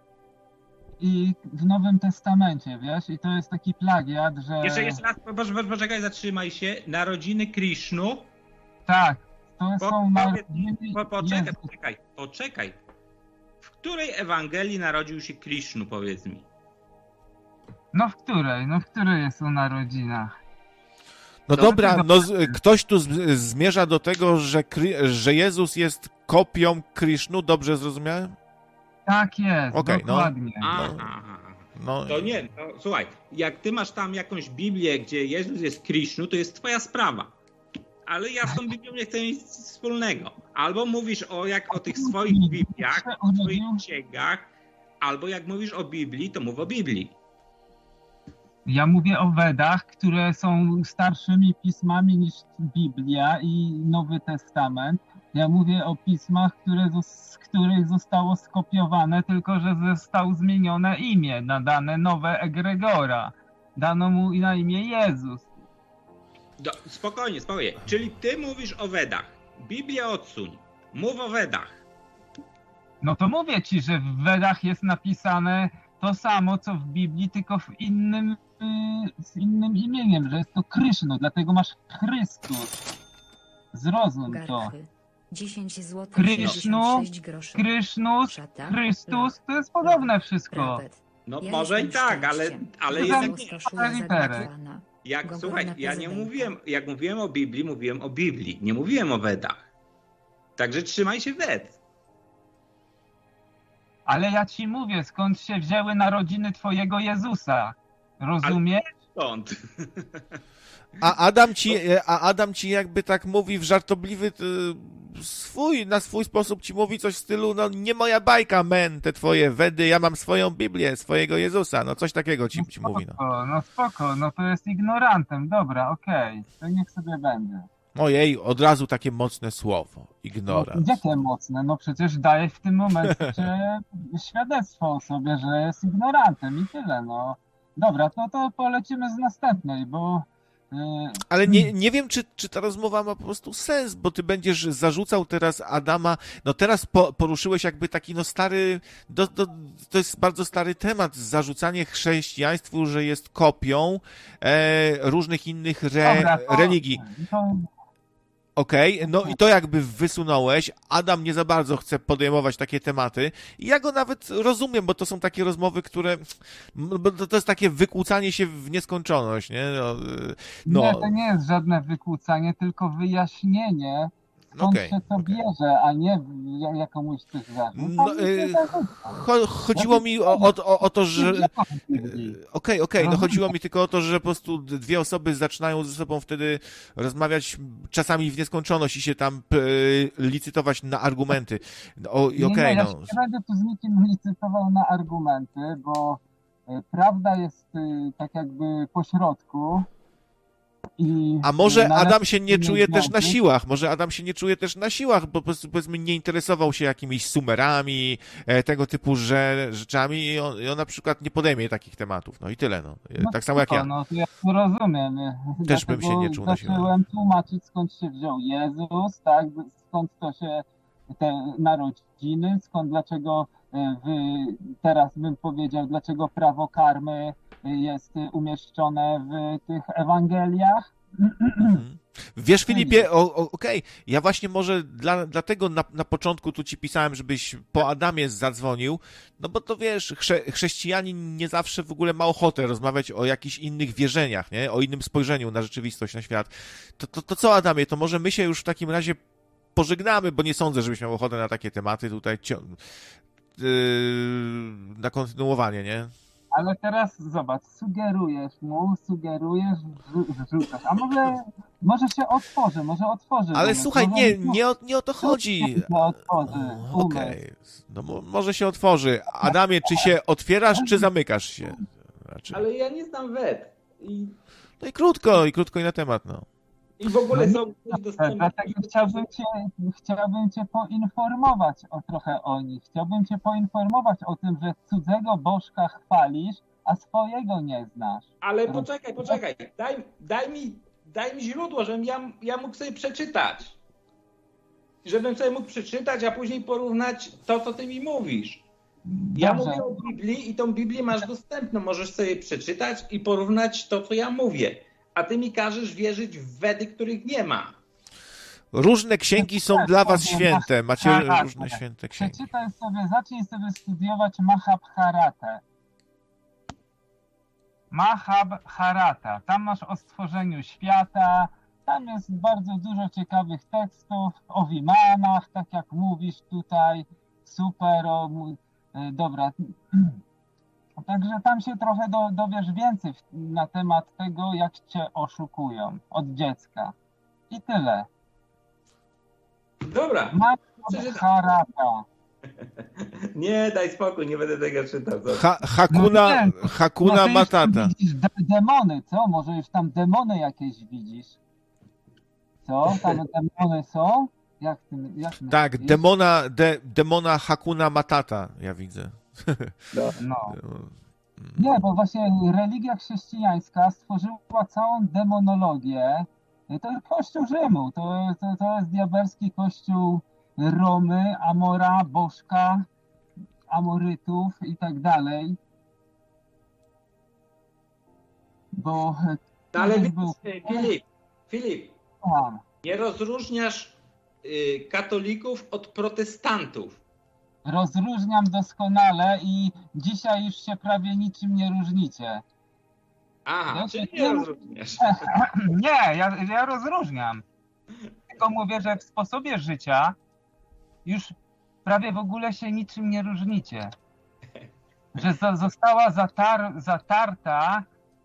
i w Nowym Testamencie, wiesz? I to jest taki plagiat, że... Jeszcze raz, poczekaj, zatrzymaj się. Narodziny Krysznu. Tak, to są narodziny... Poczekaj. W której Ewangelii narodził się Krysznu, powiedz mi? No w której? No w której jest o narodzinach? No dobra, no ktoś tu zmierza do tego, że Jezus jest kopią Krysznu, dobrze zrozumiałem? Tak jest, dokładnie. No. To nie, słuchaj, jak ty masz tam jakąś Biblię, gdzie Jezus jest Krysznu, to jest twoja sprawa. Ale ja z tą Biblią nie chcę nic wspólnego. Albo mówisz o tych swoich Bibliach, o swoich księgach, albo jak mówisz o Biblii, to mów o Biblii. Ja mówię o Wedach, które są starszymi pismami niż Biblia i Nowy Testament. Ja mówię o pismach, z których zostało skopiowane, tylko że zostało zmienione imię, nadane nowe egregora. Dano mu na imię Jezus. Spokojnie. Czyli ty mówisz o Wedach. Biblię odsuń. Mów o Wedach. No to mówię ci, że w Wedach jest napisane to samo, co w Biblii, tylko z innym imieniem, że jest to Krysznu, dlatego masz Chrystus. Zrozum to. 10 zł, Krysznu, Krysznus, Chrystus, to jest podobne wszystko. No może i tak, ale jednak nie. Słuchaj, ja nie mówiłem, jak mówiłem o Biblii, nie mówiłem o Wedach. Także trzymaj się Wed. Ale ja ci mówię, skąd się wzięły narodziny twojego Jezusa. Rozumiesz? Stąd. A Adam ci jakby tak mówi w żartobliwy na swój sposób ci mówi coś w stylu, no nie moja bajka, te twoje Wedy, ja mam swoją Biblię, swojego Jezusa, no coś takiego ci mówi. No spoko, no to jest ignorantem, dobra, okej, to niech sobie będzie. Ojej, od razu takie mocne słowo, ignorant. No, jakie mocne? No przecież daje w tym momencie świadectwo o sobie, że jest ignorantem i tyle, no. Dobra, to polecimy z następnej, bo... Ale nie wiem, czy ta rozmowa ma po prostu sens, bo ty będziesz zarzucał teraz Adama, no teraz poruszyłeś jakby taki stary, to jest bardzo stary temat, zarzucanie chrześcijaństwu, że jest kopią różnych innych religii. Okej, no i to jakby wysunąłeś, Adam nie za bardzo chce podejmować takie tematy i ja go nawet rozumiem, bo to są takie rozmowy, które, bo to jest takie wykłócanie się w nieskończoność, nie? Nie, to nie jest żadne wykłócanie, tylko wyjaśnienie, skąd się to bierze, a nie jakąś tych chodziło mi o to, że... Okej, no chodziło mi tylko o to, że po prostu dwie osoby zaczynają ze sobą wtedy rozmawiać czasami w nieskończoność i się tam licytować na argumenty. Ja się nie będę tu z nikim licytował na argumenty, bo prawda jest tak jakby po środku A może Adam się nie czuje też na siłach, może Adam się nie czuje też na siłach, bo po prostu, powiedzmy, nie interesował się jakimiś sumerami, tego typu rzeczami i on na przykład nie podejmie takich tematów, no i tyle, no. Tak samo jak ja. No to ja to rozumiem. Też bym się nie czuł na siłach. Zacząłem tłumaczyć, skąd się wziął Jezus, tak, skąd to się te narodziny, dlaczego teraz bym powiedział, dlaczego prawo karmy jest umieszczone w tych Ewangeliach. Wiesz, Filipie, okej, ja właśnie może dlatego na początku tu ci pisałem, żebyś po Adamie zadzwonił, no bo to wiesz, chrześcijanin nie zawsze w ogóle ma ochotę rozmawiać o jakichś innych wierzeniach, nie? O innym spojrzeniu na rzeczywistość, na świat. To co, Adamie, to może my się już w takim razie pożegnamy, bo nie sądzę, żebyś miał ochotę na takie tematy tutaj na kontynuowanie, nie? Ale teraz zobacz, sugerujesz, wrzucasz. A może się otworzy. Ale słuchaj, nie o to chodzi. Okej. No może się otworzy. Adamie, czy się otwierasz, czy zamykasz się? Ale ja nie znam wet. No i krótko i na temat, no. I w ogóle są dostępne. Dlatego chciałbym cię poinformować trochę o nich. Chciałbym cię poinformować o tym, że cudzego bożka chwalisz, a swojego nie znasz. Ale poczekaj. Daj mi źródło, żebym ja mógł sobie przeczytać. Żebym sobie mógł przeczytać, a później porównać to, co ty mi mówisz. Ja mówię o Biblii i tą Biblię masz dostępną. Możesz sobie przeczytać i porównać to, co ja mówię. A ty mi każesz wierzyć w Wedy, których nie ma. Różne księgi są dla was święte. Macie różne święte księgi. Zacznij sobie studiować Mahabharatę. Mahabharata. Tam masz o stworzeniu świata. Tam jest bardzo dużo ciekawych tekstów o Vimanach, tak jak mówisz tutaj. Super. Dobra. Także tam się trochę dowiesz więcej na temat tego, jak cię oszukują od dziecka. I tyle. Dobra. Harata. Nie, daj spokój, nie będę tego czytał. Hakuna Matata. Widzisz demony, co? Może już tam demony jakieś widzisz? Co? Tam demony są? Tak, demona Hakuna Matata, ja widzę. No. Nie, bo właśnie religia chrześcijańska stworzyła całą demonologię. To jest kościół Rzymu, to jest diabelski kościół Romy, Amora, Bożka, Amorytów i tak dalej. Bo... Ale Filip, nie rozróżniasz katolików od protestantów. Rozróżniam doskonale i dzisiaj już się prawie niczym nie różnicie. Aha, czyli nie rozróżniasz. Nie, ja rozróżniam. Tylko mówię, że w sposobie życia już prawie w ogóle się niczym nie różnicie. Że została zatarta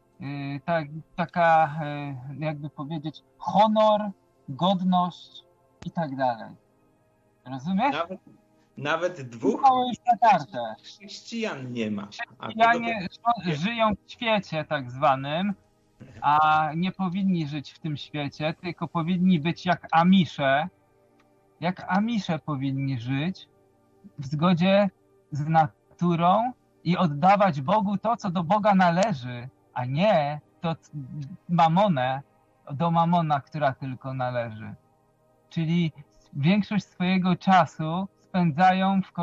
taka, jakby powiedzieć, honor, godność i tak dalej. Rozumiesz? Nawet dwóch chrześcijan nie ma. Chrześcijanie żyją w świecie tak zwanym, a nie powinni żyć w tym świecie, tylko powinni być jak Amisze. Jak Amisze powinni żyć w zgodzie z naturą i oddawać Bogu to, co do Boga należy, a nie to mamonę, do mamona, która tylko należy. Czyli większość swojego czasu spędzają w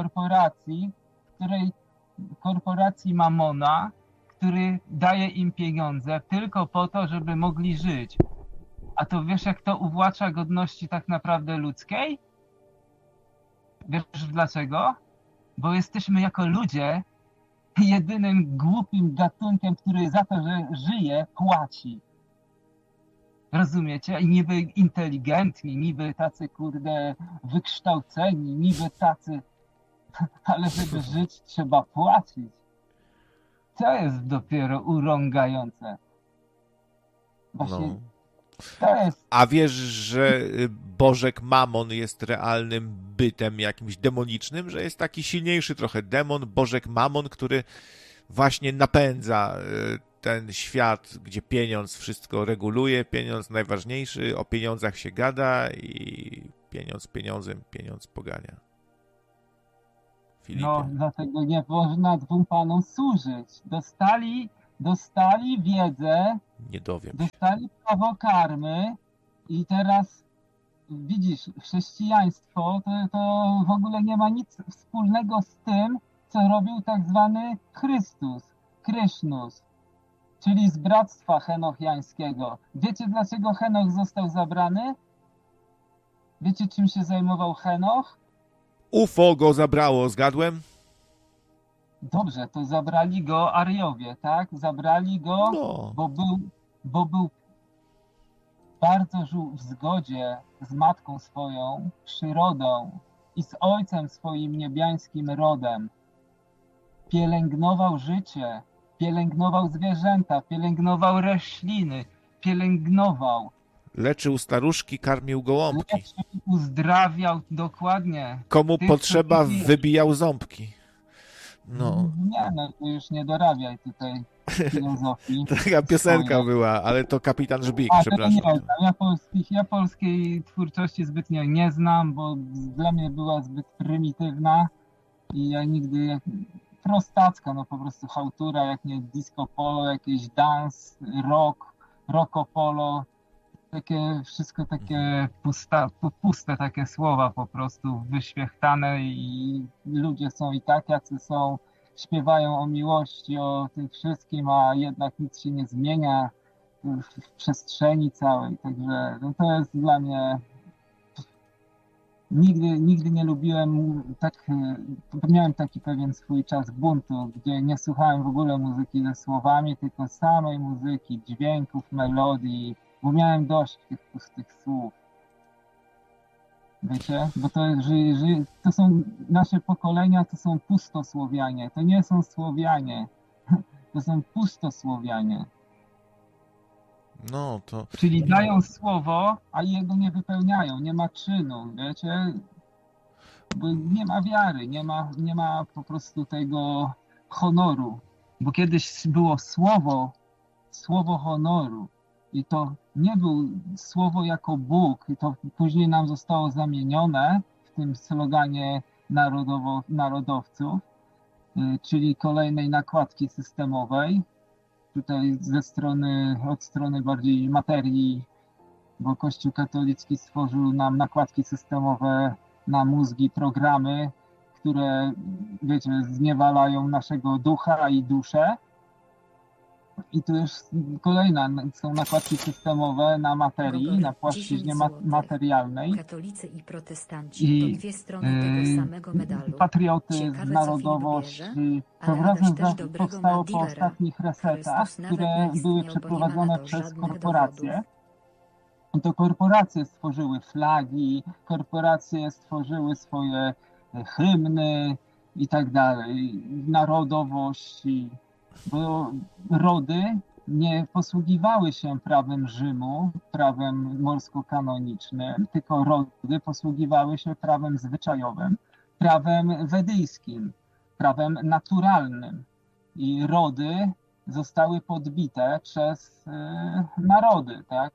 korporacji mamona, który daje im pieniądze tylko po to, żeby mogli żyć. A to wiesz, jak to uwłacza godności tak naprawdę ludzkiej? Wiesz dlaczego? Bo jesteśmy jako ludzie jedynym głupim gatunkiem, który za to, że żyje, płaci. Rozumiecie? I niby inteligentni, niby tacy kurde wykształceni, niby tacy, ale żeby żyć trzeba płacić. To jest dopiero urągające. Właśnie to jest... A wiesz, że Bożek Mamon jest realnym bytem jakimś demonicznym, że jest taki silniejszy trochę demon, Bożek Mamon, który właśnie napędza ten świat, gdzie pieniądz wszystko reguluje, pieniądz najważniejszy, o pieniądzach się gada i pieniądz pieniądzem, pieniądz pogania. Filipie. No, dlatego nie można dwóm panom służyć. Dostali wiedzę, Nie dowiem się. dostali prawo karmy i teraz widzisz, chrześcijaństwo to w ogóle nie ma nic wspólnego z tym, co robił tak zwany Chrystus, Krysznus, czyli z bractwa henochiańskiego. Wiecie, dlaczego Henoch został zabrany? Wiecie, czym się zajmował Henoch? UFO go zabrało, zgadłem? Dobrze, to zabrali go Ariowie, tak? Zabrali go, No. bo był bardzo żył w zgodzie z matką swoją, przyrodą i z ojcem swoim niebiańskim rodem. Pielęgnował życie, pielęgnował zwierzęta, pielęgnował rośliny, pielęgnował. Leczył staruszki, karmił gołąbki. Leczył, uzdrawiał, dokładnie. Komu Tych, potrzeba, co ty wiesz. wybijał ząbki. No. Nie, no to już nie dorabiaj tutaj filozofii. Taka piosenka była, ale to Kapitan Żbik, To przepraszam. nie znam. Ja polskiej twórczości zbytnio nie znam, bo dla mnie była zbyt prymitywna i ja nigdy prostacka, no po prostu chałtura, jak nie disco polo, jakieś dance, rocko polo, takie wszystko takie puste takie słowa po prostu wyświechtane i ludzie są i tak, jacy są, śpiewają o miłości, o tym wszystkim, a jednak nic się nie zmienia w przestrzeni całej, także no to jest dla mnie... Nigdy nie lubiłem, miałem taki pewien swój czas buntu, gdzie nie słuchałem w ogóle muzyki ze słowami, tylko samej muzyki, dźwięków, melodii, bo miałem dość tych pustych słów. Wiecie? Bo to są nasze pokolenia, to są pustosłowianie, to nie są Słowianie, to są pustosłowianie. No, to... Czyli dają słowo, a jego nie wypełniają, nie ma czynu, wiecie? Bo nie ma wiary, nie ma po prostu tego honoru. Bo kiedyś było słowo honoru i to nie był słowo jako Bóg, i to później nam zostało zamienione w tym sloganie narodowców, czyli kolejnej nakładki systemowej. Tutaj od strony bardziej materii, bo Kościół katolicki stworzył nam nakładki systemowe na mózgi, programy, które, wiecie, zniewalają naszego ducha i duszę. I tu już kolejna są nakładki systemowe na materii, na płaszczyźnie materialnej. Katolicy i protestanci to dwie strony tego samego medalu. Patriotyzm, narodowość. To razem powstało po ostatnich resetach, które były przeprowadzone przez korporacje. To korporacje stworzyły flagi, korporacje stworzyły swoje hymny i tak dalej, narodowości. Bo rody nie posługiwały się prawem Rzymu, prawem morsko-kanonicznym, tylko rody posługiwały się prawem zwyczajowym, prawem wedyjskim, prawem naturalnym. I rody zostały podbite przez narody, tak?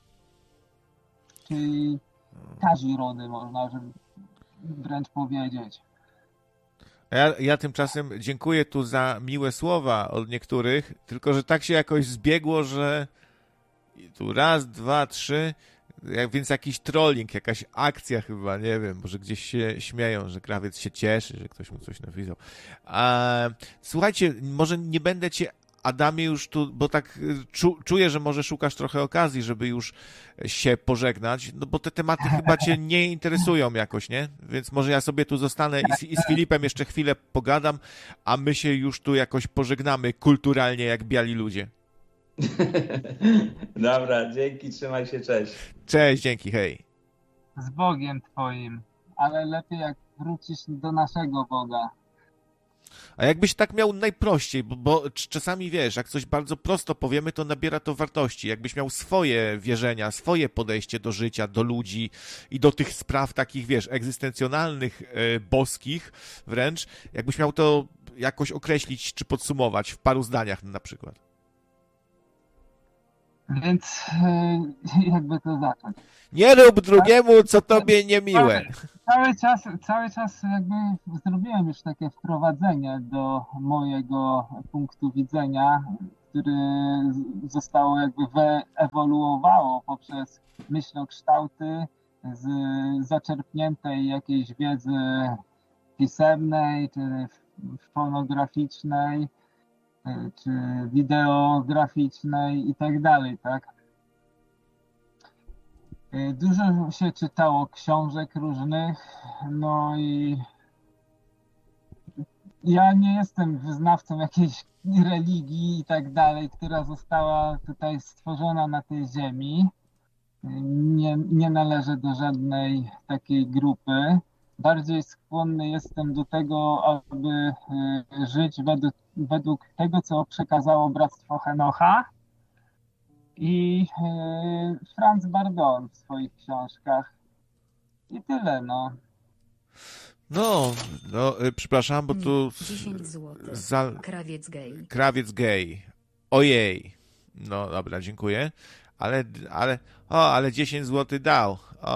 Czyli kazirody, można wręcz powiedzieć. Ja tymczasem dziękuję tu za miłe słowa od niektórych, tylko że tak się jakoś zbiegło, że tu raz, dwa, trzy, więc jakiś trolling, jakaś akcja chyba, nie wiem, może gdzieś się śmieją, że krawiec się cieszy, że ktoś mu coś napisał. Słuchajcie, może nie będę cię, Adamie, już tu, bo tak czuję, że może szukasz trochę okazji, żeby już się pożegnać, no bo te tematy chyba cię nie interesują jakoś, nie? Więc może ja sobie tu zostanę i z Filipem jeszcze chwilę pogadam, a my się już tu jakoś pożegnamy kulturalnie jak biali ludzie. Dobra, dzięki, trzymaj się, cześć. Cześć, dzięki, hej. Z Bogiem twoim, ale lepiej jak wrócisz do naszego Boga. A jakbyś tak miał najprościej, bo czasami wiesz, jak coś bardzo prosto powiemy, to nabiera to wartości. Jakbyś miał swoje wierzenia, swoje podejście do życia, do ludzi i do tych spraw takich, wiesz, egzystencjonalnych, boskich wręcz, jakbyś miał to jakoś określić czy podsumować w paru zdaniach na przykład. Więc jakby to zacząć. Nie rób drugiemu, co tobie niemiłe. Cały czas jakby zrobiłem już takie wprowadzenie do mojego punktu widzenia, który zostało jakby wyewoluowało poprzez myślokształty z zaczerpniętej jakiejś wiedzy pisemnej, czy fonograficznej, czy wideograficznej i tak dalej, tak? Dużo się czytało książek różnych, no i ja nie jestem wyznawcą jakiejś religii i tak dalej, która została tutaj stworzona na tej ziemi. Nie należę do żadnej takiej grupy. Bardziej skłonny jestem do tego, aby żyć według tego, co przekazało Bractwo Henocha i Franz Bardon w swoich książkach. I tyle, no. No, przepraszam, bo tu... 10 zł. Krawiec gay. Krawiec gay. Ojej. No, dobra, dziękuję. Ale 10 zł dał.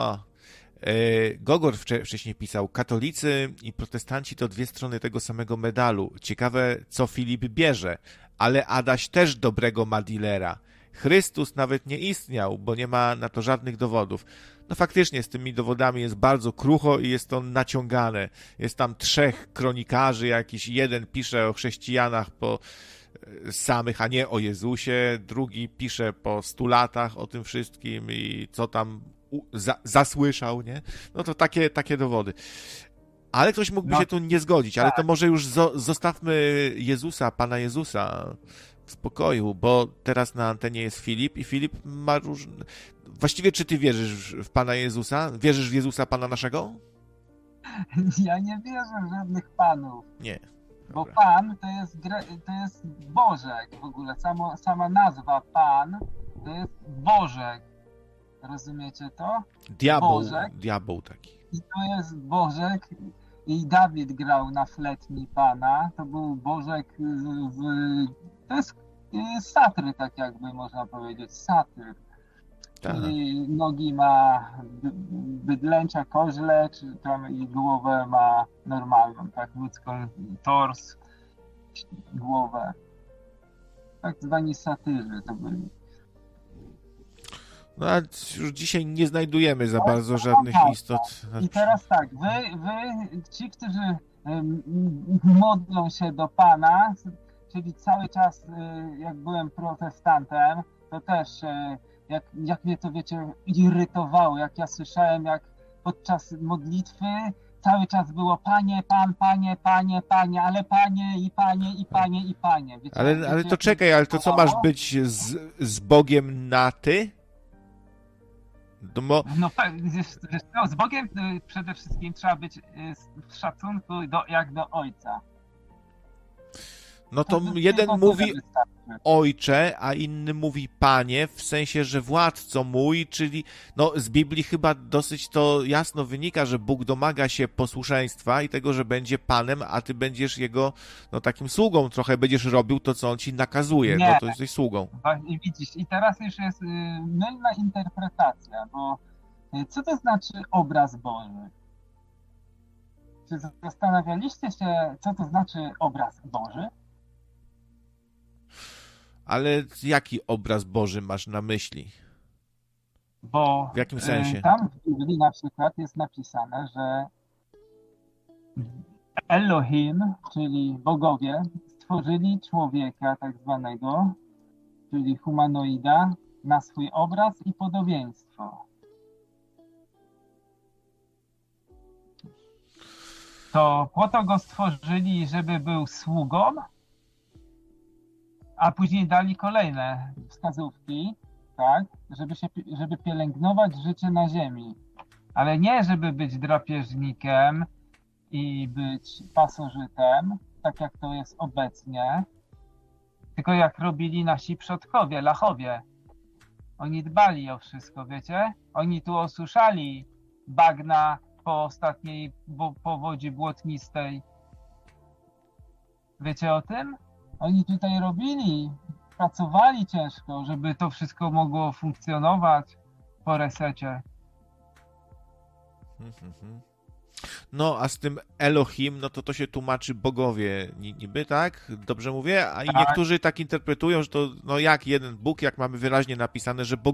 Gogor wcześniej pisał, katolicy i protestanci to dwie strony tego samego medalu. Ciekawe, co Filip bierze, ale Adaś też dobrego ma dealera. Chrystus nawet nie istniał, bo nie ma na to żadnych dowodów. No faktycznie z tymi dowodami jest bardzo krucho i jest to naciągane. Jest tam 3 kronikarzy, jakiś jeden pisze o chrześcijanach po samych, a nie o Jezusie, drugi pisze po 100 latach o tym wszystkim i co tam zasłyszał, nie? No to takie dowody. Ale ktoś mógłby się tu nie zgodzić, ale to może już zostawmy Jezusa, Pana Jezusa w spokoju, bo teraz na antenie jest Filip i Filip ma różne... Właściwie czy ty wierzysz w Pana Jezusa? Wierzysz w Jezusa, Pana naszego? Ja nie wierzę w żadnych panów. Nie. Bo Pan to jest Bożek w ogóle. Sama nazwa Pan to jest Bożek. Rozumiecie to? Diabeł taki. I to jest Bożek. I Dawid grał na fletni Pana. To był Bożek to jest satyr, tak jakby można powiedzieć. Satyr. Czyli nogi ma bydlęcia, koźle, czy tam i głowę ma normalną, tak, ludzką, tors, głowę. Tak zwani satyrzy to byli. No a już dzisiaj nie znajdujemy za bardzo żadnych istot. I teraz tak, wy ci, którzy modlą się do Pana, czyli cały czas jak byłem protestantem, to też jak mnie to, wiecie, irytowało, jak ja słyszałem, jak podczas modlitwy cały czas było Panie, Pan, Panie, Panie, Panie, ale Panie i Panie i Panie i Panie. Wiecie, ale to czekaj, ale to co masz być z Bogiem na ty? No z Bogiem przede wszystkim trzeba być w szacunku jak do Ojca. No to jeden mówi Ojcze, a inny mówi Panie, w sensie, że władco mój, czyli no z Biblii chyba dosyć to jasno wynika, że Bóg domaga się posłuszeństwa i tego, że będzie Panem, a ty będziesz Jego no takim sługą, trochę będziesz robił to, co On ci nakazuje, nie. No to jesteś sługą. I widzisz, i teraz już jest mylna interpretacja, bo co to znaczy obraz Boży? Czy zastanawialiście się, co to znaczy obraz Boży? Ale jaki obraz Boży masz na myśli? Bo w jakim sensie? Tam w Biblii na przykład jest napisane, że Elohim, czyli bogowie, stworzyli człowieka tak zwanego, czyli humanoida, na swój obraz i podobieństwo. To po to go stworzyli, żeby był sługą, a później dali kolejne wskazówki, tak, żeby pielęgnować życie na ziemi. Ale nie, żeby być drapieżnikiem i być pasożytem, tak jak to jest obecnie, tylko jak robili nasi przodkowie, Lachowie. Oni dbali o wszystko, wiecie? Oni tu osuszali bagna po ostatniej powodzi błotnistej. Wiecie o tym? Oni tutaj robili pracowali ciężko, żeby to wszystko mogło funkcjonować po resecie. No, a z tym Elohim, no to się tłumaczy bogowie niby, tak? Dobrze mówię? A i Tak. niektórzy tak interpretują, że to, no jak jeden Bóg, jak mamy wyraźnie napisane, że bogowie